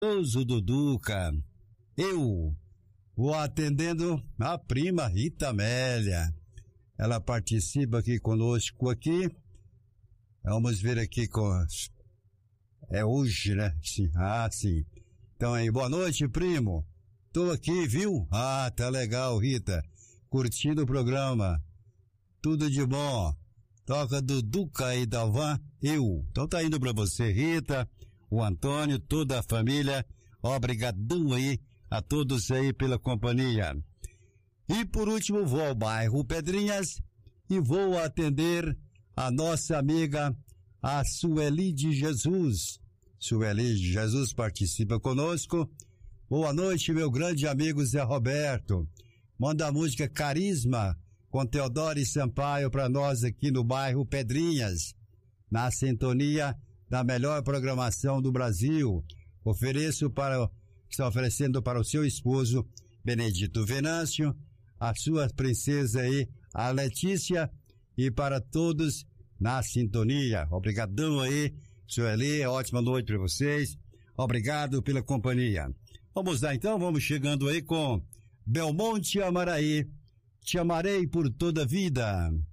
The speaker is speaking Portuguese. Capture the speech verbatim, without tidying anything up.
Ouso Duduca. Eu vou atendendo a prima Rita Amélia. Ela participa aqui conosco aqui. Vamos ver aqui com... É hoje, né? Sim. Ah, sim. Então aí, boa noite, primo. Tô aqui, viu? Ah, tá legal, Rita. Curtindo o programa. Tudo de bom. Toca Duduca e Dalvan, eu. Então tá indo pra você, Rita, o Antônio, toda a família. Obrigadão aí a todos aí pela companhia. E por último, vou ao bairro Pedrinhas e vou atender a nossa amiga, a Sueli de Jesus. Sueli de Jesus participa conosco. Boa noite, meu grande amigo Zé Roberto. Manda a música Carisma com Teodoro Sampaio para nós aqui no bairro Pedrinhas, na sintonia da melhor programação do Brasil. Ofereço para, está oferecendo para o seu esposo Benedito Venâncio, a sua princesa aí, a Letícia, e para todos na sintonia. Obrigadão aí, Sueli, ótima noite para vocês. Obrigado pela companhia. Vamos lá então, vamos chegando aí com Belmonte Amaraí. Te amarei por toda a vida.